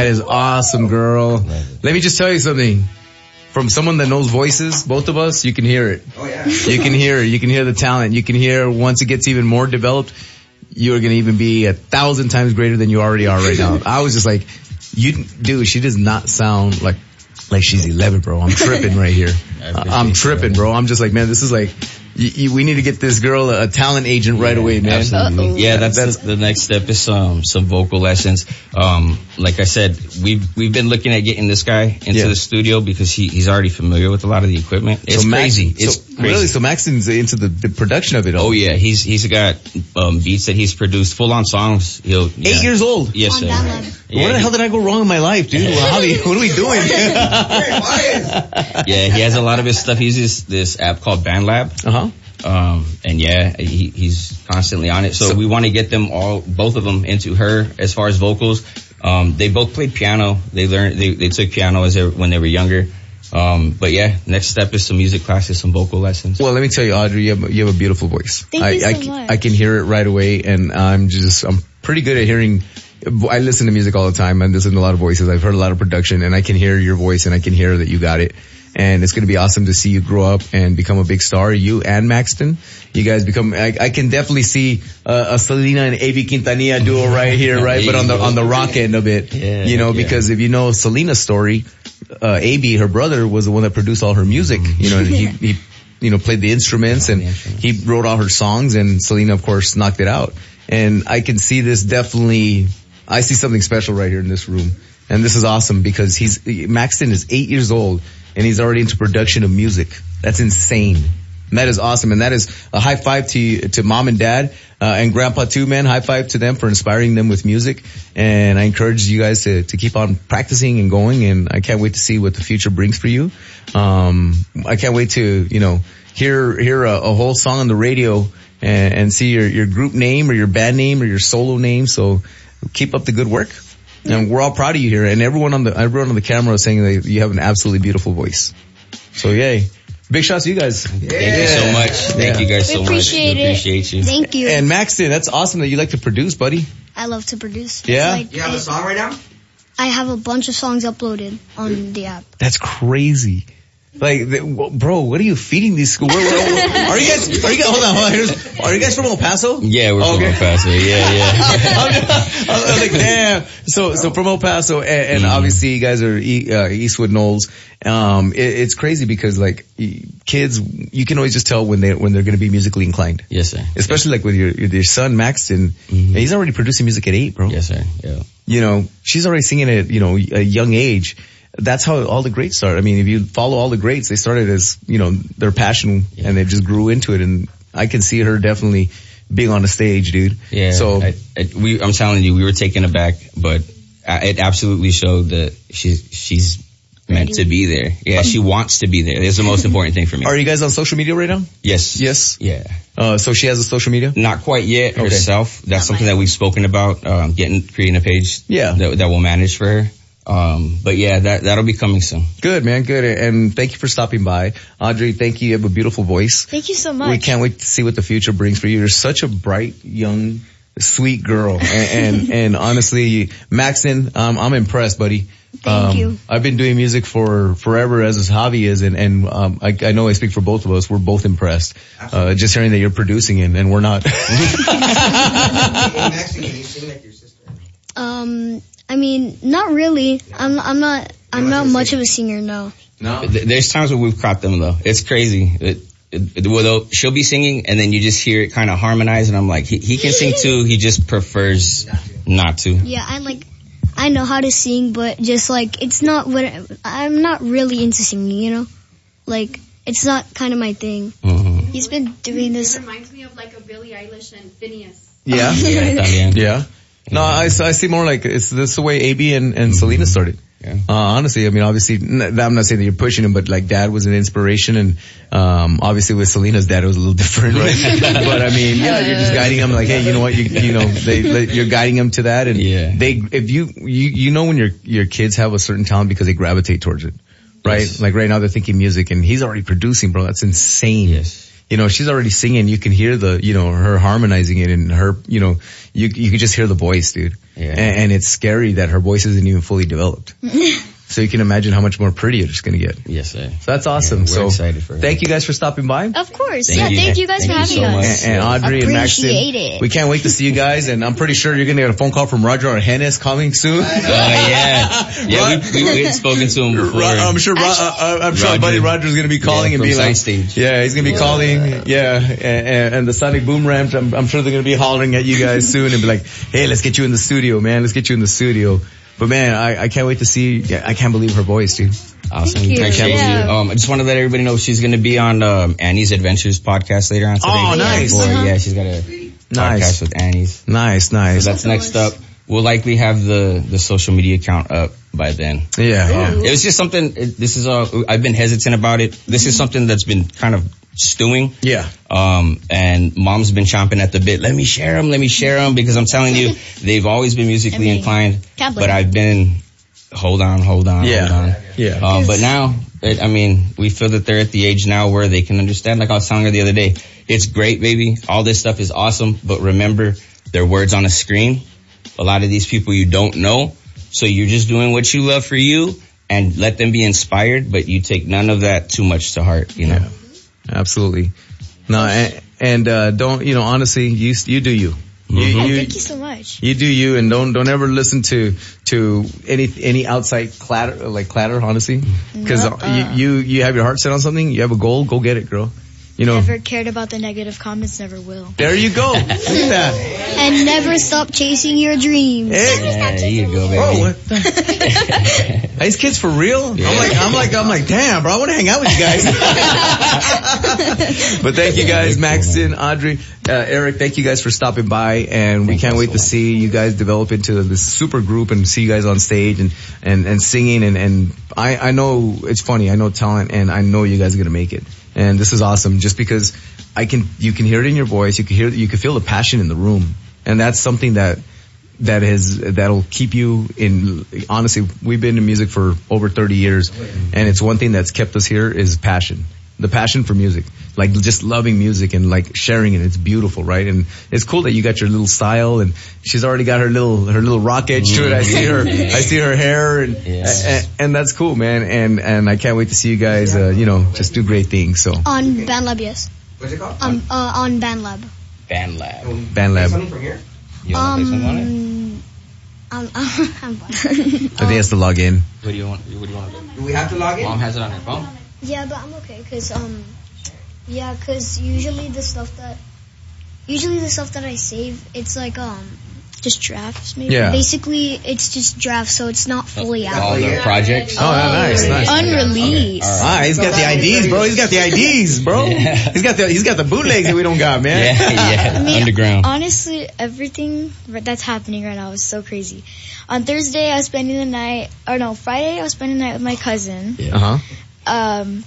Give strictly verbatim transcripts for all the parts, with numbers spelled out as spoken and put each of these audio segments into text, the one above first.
is awesome, girl. Let me just tell you something. From someone that knows voices, both of us, you can hear it. Oh, yeah. You can hear it. You can hear the talent. You can hear once it gets even more developed, you're going to even be a thousand times greater than you already are right now. I was just like, you, dude, she does not sound like, like she's eleven, bro. I'm tripping right here. I'm tripping, bro. I'm just like, man, this is like, you, you, we need to get this girl a, a talent agent right away, man. Absolutely. Uh-oh. Yeah, that's, that's the, the next step is some, some vocal lessons. Um, like I said, we've, we've been looking at getting this guy into yeah. the studio because he, he's already familiar with a lot of the equipment. It's so crazy. Max, it's so, crazy. Really? So Maxton's into the, the production of it all? Oh yeah, he's, he's got, um, beats that he's produced, full on songs. He'll, yeah. Eight years old? Yes, sir. Yeah, Where the hell did I go wrong in my life, dude? Well, how do you, what are we doing? Yeah, he has a lot of his stuff. He uses this app called BandLab. Uh-huh. Um, and yeah, he, he's constantly on it. So, so we want to get them all, both of them into her as far as vocals. Um, they both played piano. They learned, they, they took piano as they, when they were younger. Um, but yeah, next step is some music classes, some vocal lessons. Well, let me tell you, Audrey, you have, you have a beautiful voice. Thank I, you so I, much. I can hear it right away, and I'm just, I'm pretty good at hearing. I listen to music all the time. I listen to a lot of voices. I've heard a lot of production, and I can hear your voice, and I can hear that you got it. And it's going to be awesome to see you grow up and become a big star. You and Maxton, you guys become. I, I can definitely see uh, a Selena and A B Quintanilla duo right here, right? But on the on the rock end of it, yeah, you know, yeah. because if you know Selena's story, uh, A B, her brother, was the one that produced all her music. You know, and he he you know played the instruments and he wrote all her songs, and Selena, of course, knocked it out. And I can see this definitely. I see something special right here in this room, and this is awesome because he's Maxton is eight years old. And he's already into production of music. That's insane. And that is awesome. And that is a high five to you, to mom and dad, uh, and grandpa too, man. High five to them for inspiring them with music. And I encourage you guys to, to keep on practicing and going. And I can't wait to see what the future brings for you. Um, I can't wait to, you know, hear, hear a, a whole song on the radio and, and see your, your group name or your band name or your solo name. So keep up the good work. And we're all proud of you here, and everyone on the everyone on the camera is saying that you have an absolutely beautiful voice. So yay. Big shots to you guys. Yeah. Thank you so much. Thank yeah. you guys so we appreciate much. We appreciate you. Thank you. And Maxton, that's awesome that you like to produce, buddy. I love to produce. Yeah? Like, you have a song right now? I have a bunch of songs uploaded on the app. That's crazy. Like, the, bro, what are you feeding these schools? Are you guys, are you guys, hold on, hold on. Here's, are you guys from El Paso? Yeah, we're okay. from El Paso. Yeah, yeah. I'm, I'm like, damn. So, so from El Paso, and, and mm. obviously you guys are uh, Eastwood Knolls. Um, it, it's crazy because like kids, you can always just tell when they when they're going to be musically inclined. Yes, sir. Especially yes. like with your your son Maxton, mm-hmm. he's already producing music at eight, bro. Yes, sir. Yeah. You know, she's already singing at you know a young age. That's how all the greats start. I mean, if you follow all the greats, they started as, you know, their passion yeah. and they just grew into it. And I can see her definitely being on the stage, dude. Yeah. So I, I, we, I'm telling you, we were taken aback, but it absolutely showed that she's, she's meant to be there. Yeah. She wants to be there. That's the most important thing for me. Are you guys on social media right now? Yes. Yes. Yeah. Uh, so she has a social media? Not quite yet herself. Okay. That's Not something that we've spoken about, um, getting, creating a page. Yeah. That, that we'll manage for her. Um, but yeah, that, that'll be coming soon. Good, man. Good. And thank you for stopping by. Audrey, thank you. You have a beautiful voice. Thank you so much. We can't wait to see what the future brings for you. You're such a bright, young, sweet girl. and, and, and honestly, Maxton, um, I'm impressed, buddy. Thank um, you. I've been doing music for forever as his hobby is, and, and um, I, I know I speak for both of us. We're both impressed. Uh, just hearing that you're producing it, and we're not. Hey, Maxton, can you sing like your sister? Um, I mean, not really. I'm, I'm not, I'm not much of a singer, no. No. There's times where we've caught them though. It's crazy. It, it, well, she'll be singing and then you just hear it kind of harmonize and I'm like, he, he can sing too. He just prefers not to. Yeah, I like, I know how to sing, but just like, it's not what, I'm not really into singing, you know? Like, it's not kind of my thing. Mm-hmm. He's been doing this. It reminds me of like a Billie Eilish and Phineas. Yeah. Yeah. Yeah. No, I, I see more like it's this the way A B and, and mm-hmm. Selena started. Yeah. Uh, honestly, I mean, obviously, n- I'm not saying that you're pushing him, but like dad was an inspiration and, um, obviously with Selena's dad it was a little different, right? But I mean, yeah, you're just guiding him like, hey, you know what, you, you know, they, you're guiding him to that and yeah. they, if you, you, you know when your, your kids have a certain talent because they gravitate towards it, right? Yes. Like right now they're thinking music and he's already producing, bro. That's insane. Yes. you know, she's already singing. You can hear the, you know, her harmonizing it and her, you know, you you can just hear the voice, dude. Yeah. And, and it's scary that her voice isn't even fully developed. So you can imagine how much more pretty it's going to get. Yes, sir. So that's awesome. Yeah, we're so excited for her. thank you guys for stopping by. Of course. Thank yeah, you. thank you guys Thank for you having so us. And, and Audrey and Maxton, Appreciate it. we can't wait to see you guys. And I'm pretty sure you're going to get a phone call from Roger Argenis coming soon. Oh yeah, yeah. We, we, we had spoken to him before. Ro- I'm sure. Ro- uh, I'm sure, Roger. buddy Roger's going to be calling Yeah, and be from like, Soundstage. yeah, he's going to be calling, yeah, and, and the Sonic Boom Ramps. I'm, I'm sure they're going to be hollering at you guys soon and be like, hey, let's get you in the studio, man. Let's get you in the studio. But man, I, I can't wait to see. Yeah, I can't believe her voice, dude. Awesome. Thank you. I can't Yeah. believe- Um, I just want to let everybody know she's going to be on um, Annie's Adventures podcast later on today. Oh, nice. Boy, Uh-huh. Yeah, she's got a Nice. podcast with Annie's. Nice, nice. So that's next up. We'll likely have the, the social media account up by then. yeah, yeah. It was just something, it, this is uh I've been hesitant about it. This is something that's been kind of stewing. Yeah. Um, and mom's been chomping at the bit. Let me share them, let me share them, because I'm telling you, they've always been musically I mean, inclined, can't blame but I've been, hold on, hold on, Yeah. hold on. Yeah. Um, but now, it, I mean, we feel that they're at the age now where they can understand, like I was telling her the other day, it's great, baby. All this stuff is awesome, but remember, they're words on a screen. A lot of these people you don't know, so you're just doing what you love for you, and let them be inspired, but you take none of that too much to heart, you know? Yeah. Absolutely. No, and, and uh, don't, you know, honestly, you you do you. You, Oh, you, thank you so much. you do you, and don't don't ever listen to to any any outside clatter like clatter. Honestly, because Nuh-uh. you, you you have your heart set on something. You have a goal. Go get it, girl. You know. Never cared about the negative comments, never will. There you go. Look at that. And never stop chasing your dreams. Hey. Yeah, there you go, baby. Bro, what the- Are these kids for real? Yeah. I'm like, I'm like, I'm like, damn, bro, I want to hang out with you guys. But thank you guys, Maxton, Audrey, uh, Eric, thank you guys for stopping by, and we Thank can't you wait so to much. see you guys develop into this super group and see you guys on stage and, and, and singing, and, and I, I know it's funny, I know talent, and I know you guys are gonna make it. And this is awesome, just because I can, you can hear it in your voice, you can hear, you can feel the passion in the room, and that's something that, that is, that'll keep you in, honestly, we've been in music for over thirty years, and it's one thing that's kept us here is passion. The passion for music. Like just loving music and like sharing it. It's beautiful, right? And it's cool that you got your little style, and she's already got her little, her little rock edge to it. I see her, I see her hair, and, Yes. and, and that's cool, man. And, and I can't wait to see you guys, uh, you know, just do great things. So, On BandLab, yes. What's it called? Um, uh, on BandLab. Band Lab. Um, Band Lab. Something from here? You want to play something on it? Um, um, I'm fine. I think he has to log in. What do you want, what do you want to do? Do we have to log in? Mom has it on her phone? Yeah, but I'm okay, cause um, yeah, cause usually the stuff that, usually the stuff that I save, it's like um, just drafts maybe. Yeah. Basically, it's just drafts, so it's not fully All out. the projects? Oh, nice, nice. Unreleased. Okay, all Ah, he's got the I Ds, bro. He's got the I Ds, bro. Yeah. He's got the, he's got the bootlegs that we don't got, man. Yeah, yeah. I mean, Underground. honestly, everything that's happening right now is so crazy. On Thursday, I was spending the night, or no, Friday, I was spending the night with my cousin. Uh huh. Um,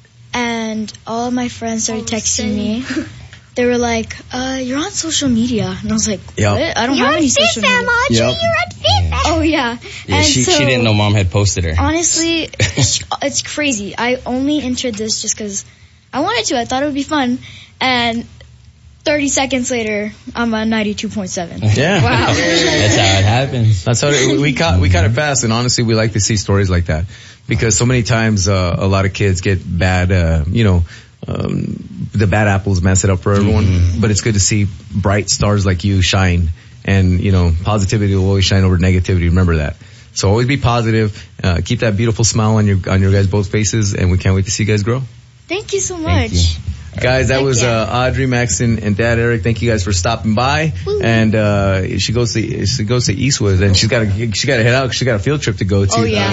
and all of my friends started texting me. They were like, uh, you're on social media. And I was like, Yep. what? I don't have any social media. Yep. Oh, yeah. Yeah, and she, so, she didn't know mom had posted her. honestly, it's, it's crazy. I only entered this just because I wanted to. I thought it would be fun. And thirty seconds later, I'm on ninety-two point seven. Yeah. Wow. That's how it happens. That's how it, we caught we caught it fast, and honestly, we like to see stories like that because so many times uh, a lot of kids get bad, uh, you know, um, the bad apples mess it up for everyone. Mm-hmm. But it's good to see bright stars like you shine, and you know, positivity will always shine over negativity. Remember that. So always be positive. Uh, keep that beautiful smile on your on your guys' both faces, and we can't wait to see you guys grow. Thank you so much. Thank you. Guys, that Heck was yeah. uh, Audrey, Maxton, and Dad Eric. Thank you guys for stopping by. Woo. And uh, she goes to she goes to Eastwood, and she's got to she got to head out. 'Cause she got a field trip to go to. Oh, yeah.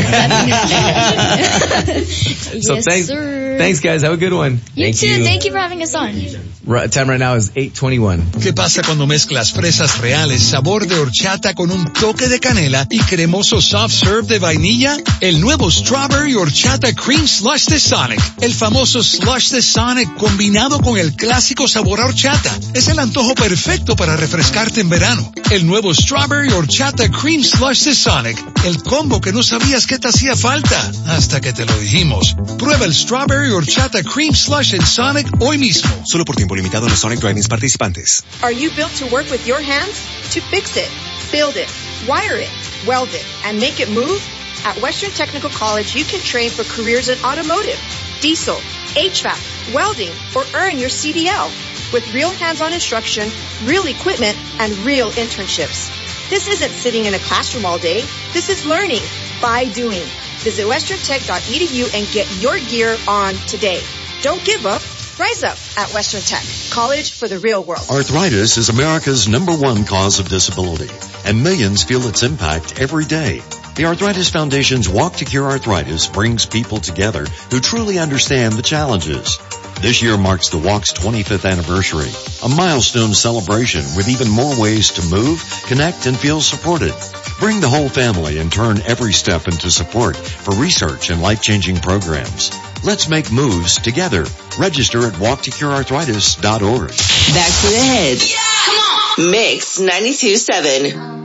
So yes, thanks, sir. thanks, guys. Have a good one. You Thank too. you. Thank you for having us on. Right, time right now is eight twenty-one. ¿Qué pasa cuando mezclas fresas reales, sabor de horchata con un toque de canela y cremoso soft serve de vainilla? El nuevo Strawberry Horchata Cream Slush de Sonic. El famoso slush de Sonic combina combinado con el clásico sabor a horchata. Es el antojo perfecto para refrescarte en verano. El nuevo Strawberry Horchata Cream Slush de Sonic. El combo que no sabías que te hacía falta hasta que te lo dijimos. Prueba el Strawberry Horchata Cream Slush en Sonic hoy mismo. Solo por tiempo limitado en los Sonic Drive-ins participantes. Are you built to work with your hands? To fix it, build it, wire it, weld it, and make it move? At Western Technical College, you can train for careers in automotive, diesel, H V A C, welding, or earn your C D L with real hands-on instruction, real equipment, and real internships. This isn't sitting in a classroom all day. This is learning by doing. Visit western tech dot e d u and get your gear on today. Don't give up. Rise up at Western Tech, college for the real world. Arthritis is America's number one cause of disability, and millions feel its impact every day. The Arthritis Foundation's Walk to Cure Arthritis brings people together who truly understand the challenges. This year marks the Walk's twenty-fifth anniversary, a milestone celebration with even more ways to move, connect, and feel supported. Bring the whole family and turn every step into support for research and life-changing programs. Let's make moves together. Register at walk to cure arthritis dot org. Back to the hits. Yeah! Come on! Mix ninety-two point seven.